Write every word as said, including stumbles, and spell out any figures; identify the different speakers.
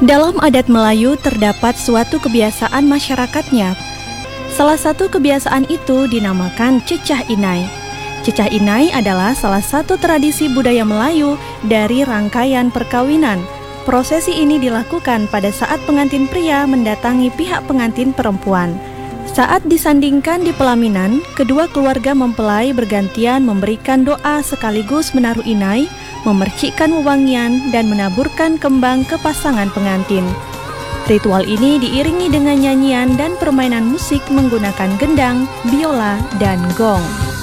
Speaker 1: Dalam adat Melayu terdapat suatu kebiasaan masyarakatnya. Salah satu kebiasaan itu dinamakan Cecah Inai. Cecah Inai adalah salah satu tradisi budaya Melayu dari rangkaian perkawinan. Prosesi ini dilakukan pada saat pengantin pria mendatangi pihak pengantin perempuan. Saat disandingkan di pelaminan, kedua keluarga mempelai bergantian memberikan doa sekaligus menaruh inai, memercikkan wewangian, dan menaburkan kembang ke pasangan pengantin. Ritual ini diiringi dengan nyanyian dan permainan musik menggunakan gendang, biola, dan gong.